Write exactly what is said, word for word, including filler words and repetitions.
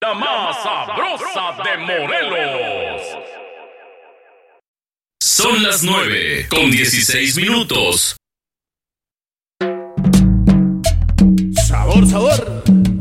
la más sabrosa de Morelos. Son las nueve con dieciséis minutos. Sabor, sabor.